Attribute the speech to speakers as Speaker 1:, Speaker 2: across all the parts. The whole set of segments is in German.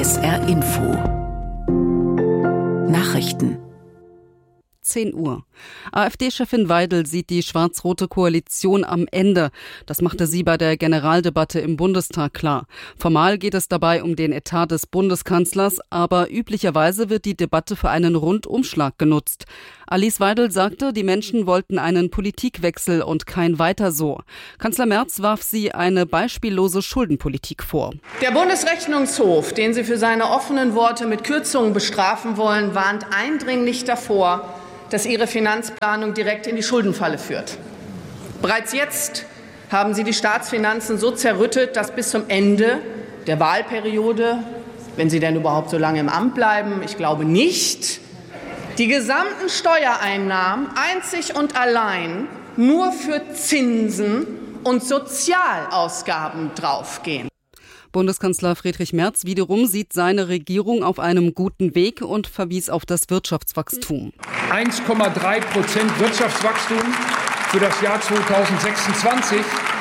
Speaker 1: SR Info Nachrichten
Speaker 2: 10 Uhr. AfD-Chefin Weidel sieht die schwarz-rote Koalition am Ende. Das machte sie bei der Generaldebatte im Bundestag klar. Formal geht es dabei um den Etat des Bundeskanzlers, aber üblicherweise wird die Debatte für einen Rundumschlag genutzt. Alice Weidel sagte, die Menschen wollten einen Politikwechsel und kein Weiter so. Kanzler Merz warf sie eine beispiellose Schuldenpolitik vor.
Speaker 3: Der Bundesrechnungshof, den Sie für seine offenen Worte mit Kürzungen bestrafen wollen, warnt eindringlich davor, dass Ihre Finanzplanung direkt in die Schuldenfalle führt. Bereits jetzt haben Sie die Staatsfinanzen so zerrüttet, dass bis zum Ende der Wahlperiode, wenn Sie denn überhaupt so lange im Amt bleiben, ich glaube nicht, die gesamten Steuereinnahmen einzig und allein nur für Zinsen und Sozialausgaben draufgehen.
Speaker 2: Bundeskanzler Friedrich Merz wiederum sieht seine Regierung auf einem guten Weg und verwies auf das Wirtschaftswachstum.
Speaker 4: 1,3% Wirtschaftswachstum für das Jahr 2026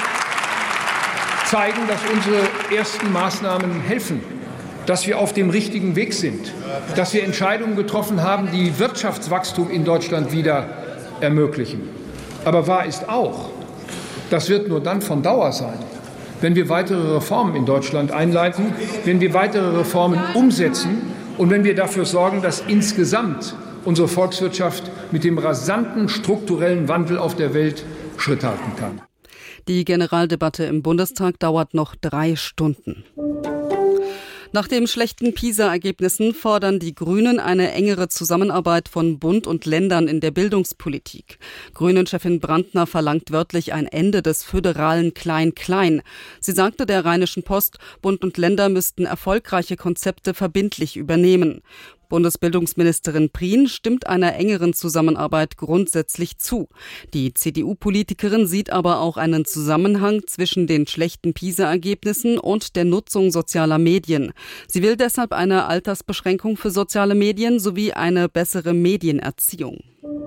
Speaker 4: zeigen, dass unsere ersten Maßnahmen helfen, dass wir auf dem richtigen Weg sind, dass wir Entscheidungen getroffen haben, die Wirtschaftswachstum in Deutschland wieder ermöglichen. Aber wahr ist auch, das wird nur dann von Dauer sein, wenn wir weitere Reformen in Deutschland einleiten, wenn wir weitere Reformen umsetzen und wenn wir dafür sorgen, dass insgesamt unsere Volkswirtschaft mit dem rasanten strukturellen Wandel auf der Welt Schritt halten kann.
Speaker 2: Die Generaldebatte im Bundestag dauert noch 3 Stunden. Nach den schlechten PISA-Ergebnissen fordern die Grünen eine engere Zusammenarbeit von Bund und Ländern in der Bildungspolitik. Grünen-Chefin Brandner verlangt wörtlich ein Ende des föderalen Klein-Klein. Sie sagte der Rheinischen Post, Bund und Länder müssten erfolgreiche Konzepte verbindlich übernehmen. Bundesbildungsministerin Prien stimmt einer engeren Zusammenarbeit grundsätzlich zu. Die CDU-Politikerin sieht aber auch einen Zusammenhang zwischen den schlechten PISA-Ergebnissen und der Nutzung sozialer Medien. Sie will deshalb eine Altersbeschränkung für soziale Medien sowie eine bessere Medienerziehung.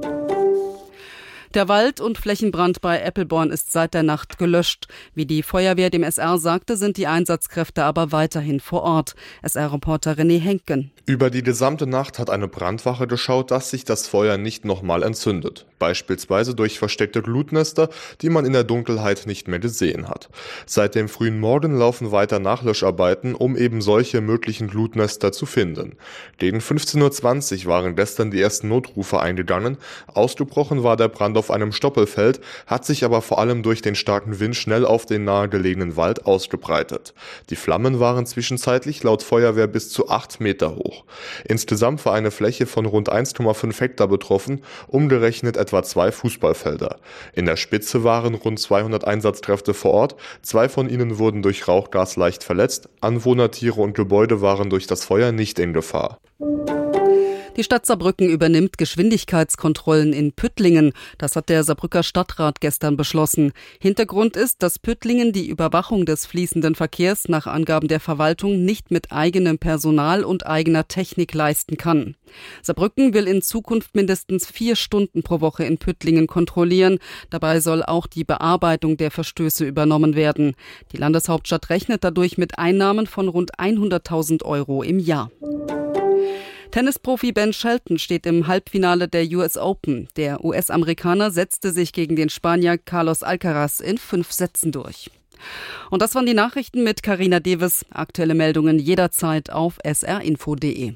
Speaker 2: Der Wald- und Flächenbrand bei Eppelborn ist seit der Nacht gelöscht. Wie die Feuerwehr dem SR sagte, sind die Einsatzkräfte aber weiterhin vor Ort. SR-Reporter René Henken.
Speaker 5: Über die gesamte Nacht hat eine Brandwache geschaut, dass sich das Feuer nicht nochmal entzündet. Beispielsweise durch versteckte Glutnester, die man in der Dunkelheit nicht mehr gesehen hat. Seit dem frühen Morgen laufen weiter Nachlöscharbeiten, um eben solche möglichen Glutnester zu finden. Gegen 15:20 Uhr waren gestern die ersten Notrufe eingegangen. Ausgebrochen war der Brand auf einem Stoppelfeld, hat sich aber vor allem durch den starken Wind schnell auf den nahegelegenen Wald ausgebreitet. Die Flammen waren zwischenzeitlich laut Feuerwehr bis zu 8 Meter hoch. Insgesamt war eine Fläche von rund 1,5 Hektar betroffen, umgerechnet etwa 2 Fußballfelder. In der Spitze waren rund 200 Einsatzkräfte vor Ort, 2 von ihnen wurden durch Rauchgas leicht verletzt, Anwohner, Tiere und Gebäude waren durch das Feuer nicht in Gefahr.
Speaker 2: Die Stadt Saarbrücken übernimmt Geschwindigkeitskontrollen in Püttlingen. Das hat der Saarbrücker Stadtrat gestern beschlossen. Hintergrund ist, dass Püttlingen die Überwachung des fließenden Verkehrs nach Angaben der Verwaltung nicht mit eigenem Personal und eigener Technik leisten kann. Saarbrücken will in Zukunft mindestens 4 Stunden pro Woche in Püttlingen kontrollieren. Dabei soll auch die Bearbeitung der Verstöße übernommen werden. Die Landeshauptstadt rechnet dadurch mit Einnahmen von rund 100.000 € im Jahr. Tennisprofi Ben Shelton steht im Halbfinale der US Open. Der US-Amerikaner setzte sich gegen den Spanier Carlos Alcaraz in 5 Sätzen durch. Und das waren die Nachrichten mit Carina Deves. Aktuelle Meldungen jederzeit auf srinfo.de.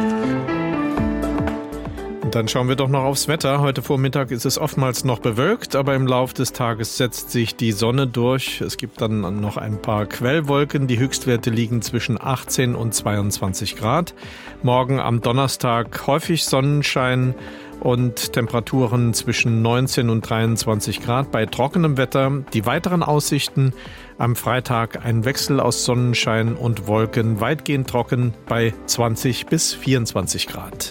Speaker 6: Und dann schauen wir doch noch aufs Wetter. Heute Vormittag ist es oftmals noch bewölkt, aber im Laufe des Tages setzt sich die Sonne durch. Es gibt dann noch ein paar Quellwolken. Die Höchstwerte liegen zwischen 18 und 22 Grad. Morgen am Donnerstag häufig Sonnenschein und Temperaturen zwischen 19 und 23 Grad bei trockenem Wetter. Die weiteren Aussichten: am Freitag ein Wechsel aus Sonnenschein und Wolken, weitgehend trocken bei 20 bis 24 Grad.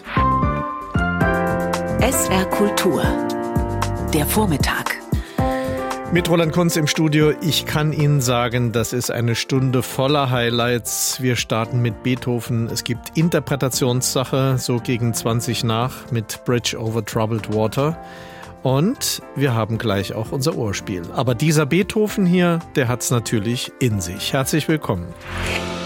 Speaker 1: SR Kultur, der Vormittag.
Speaker 6: Mit Roland Kunz im Studio. Ich kann Ihnen sagen, das ist eine Stunde voller Highlights. Wir starten mit Beethoven. Es gibt Interpretationssache, so gegen 20 nach, mit Bridge over Troubled Water. Und wir haben gleich auch unser Ohrspiel. Aber dieser Beethoven hier, der hat's natürlich in sich. Herzlich willkommen.